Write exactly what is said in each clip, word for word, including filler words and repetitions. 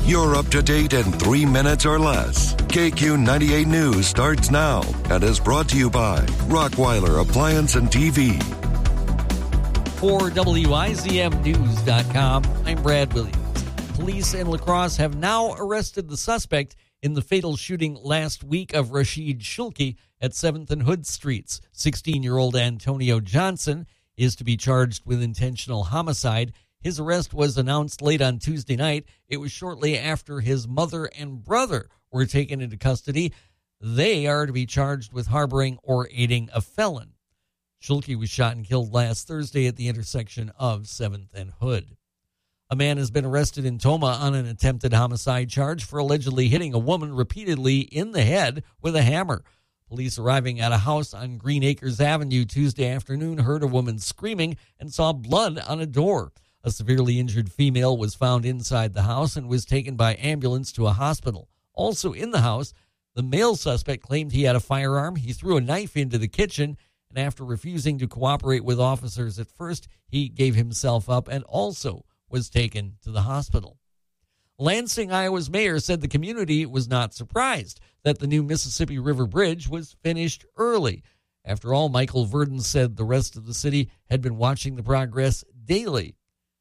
You're up to date in three minutes or less. K Q ninety-eight News starts now and is brought to you by Rockweiler Appliance and T V. For W I Z M News dot com, I'm Brad Williams. Police in La Crosse have now arrested the suspect in the fatal shooting last week of Rashid Shulki at seventh and Hood Streets. sixteen-year-old Antonio Johnson is to be charged with intentional homicide. His arrest was announced late on Tuesday night. It was shortly after his mother and brother were taken into custody. They are to be charged with harboring or aiding a felon. Shulki was shot and killed last Thursday at the intersection of seventh and Hood. A man has been arrested in Tomah on an attempted homicide charge for allegedly hitting a woman repeatedly in the head with a hammer. Police arriving at a house on Green Acres Avenue Tuesday afternoon heard a woman screaming and saw blood on a door. A severely injured female was found inside the house and was taken by ambulance to a hospital. Also in the house, the male suspect claimed he had a firearm. He threw a knife into the kitchen, and after refusing to cooperate with officers at first, he gave himself up and also was taken to the hospital. Lansing, Iowa's mayor said the community was not surprised that the new Mississippi River Bridge was finished early. After all, Michael Verdon said the rest of the city had been watching the progress daily.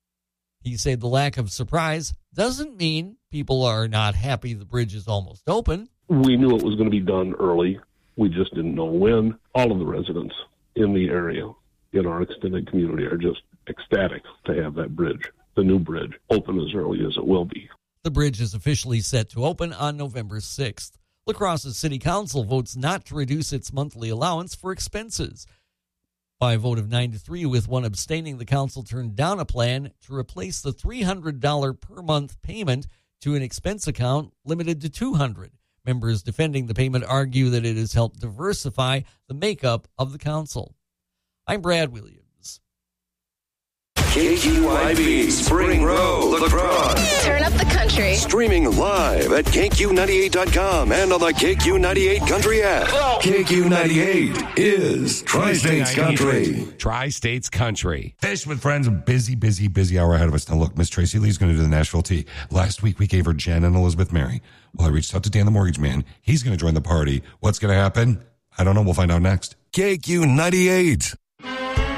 He said the lack of surprise doesn't mean people are not happy the bridge is almost open. We knew it was going to be done early. We just didn't know when. All of the residents in the area, in our extended community, are just ecstatic to have that bridge, the new bridge, open as early as it will be. The bridge is officially set to open on November sixth. La Crosse's City Council votes not to reduce its monthly allowance for expenses. By a vote of nine to three, with one abstaining, the council turned down a plan to replace the three hundred dollars per month payment to an expense account limited to two hundred dollars. Members defending the payment argue that it has helped diversify the makeup of the council. I'm Brad Williams. K Q I B Spring Row, La Crosse. Turn up the country. Streaming live at K Q ninety-eight dot com and on the K Q ninety-eight Country app. K Q ninety-eight is Tri-States Country. Tri-States Country. Fish with Friends, a busy, busy, busy hour ahead of us. Now look, Miss Tracy Lee's going to do the Nashville Tea. Last week we gave her Jen and Elizabeth Mary. Well, I reached out to Dan the Mortgage Man. He's going to join the party. What's going to happen? I don't know. We'll find out next. K Q ninety-eight.